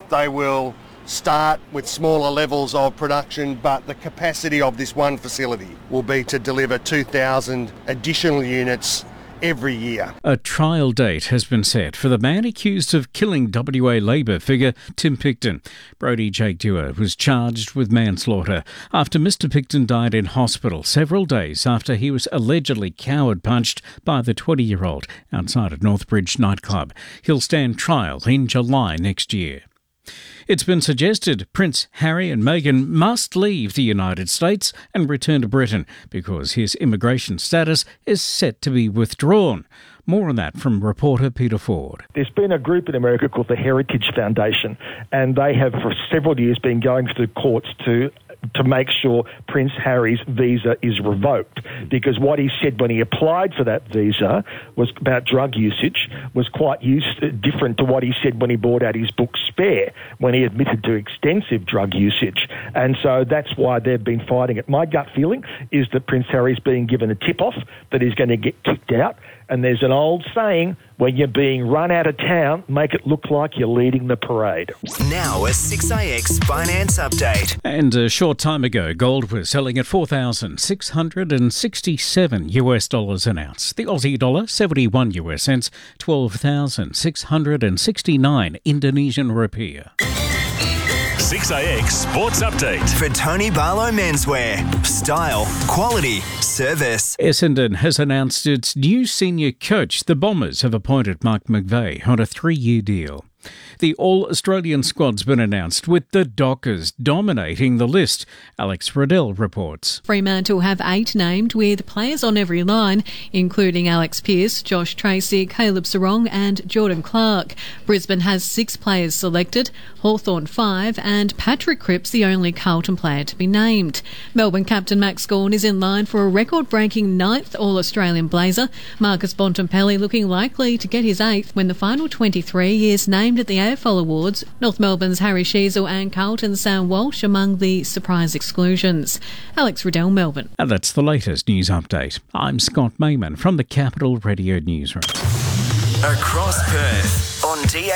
They will start with smaller levels of production, but the capacity of this one facility will be to deliver 2,000 additional units every year. A trial date has been set for the man accused of killing WA Labor figure Tim Picton. Brodie Jake Dewar was charged with manslaughter after Mr Picton died in hospital several days after he was allegedly coward-punched by the 20-year-old outside a Northbridge nightclub. He'll stand trial in July next year. It's been suggested Prince Harry and Meghan must leave the United States and return to Britain because his immigration status is set to be withdrawn. More on that from reporter Peter Ford. There's been a group in America called the Heritage Foundation, and they have for several years been going to the courts to make sure Prince Harry's visa is revoked, because what he said when he applied for that visa was about drug usage was quite different to what he said when he brought out his book Spare, when he admitted to extensive drug usage. And so that's why they've been fighting it. My gut feeling is that Prince Harry's being given a tip-off that he's going to get kicked out. And there's an old saying, when you're being run out of town, make it look like you're leading the parade. Now a 6AX finance update. And a short time ago, gold was selling at $4,667 an ounce. The Aussie dollar, 71 US cents, 12,669 Indonesian rupiah. 6AX Sports Update. For Tony Barlow Menswear. Style, quality, service. Essendon has announced its new senior coach. The Bombers have appointed Mark McVeigh on a 3-year deal. The All-Australian squad's been announced, with the Dockers dominating the list. Alex Riddell reports. Fremantle have 8 named, with players on every line, including Alex Pearce, Josh Tracy, Caleb Sarong and Jordan Clark. Brisbane has 6 players selected, Hawthorn 5 and Patrick Cripps the only Carlton player to be named. Melbourne captain Max Gawn is in line for a record-breaking 9th All-Australian blazer. Marcus Bontempelli looking likely to get his 8th when the final 23 is named at the AFL Awards. North Melbourne's Harry Sheezel and Carlton's Sam Walsh among the surprise exclusions. Alex Riddell, Melbourne. And that's the latest news update. I'm Scott Mayman from the Capital Radio Newsroom. Across Perth on DA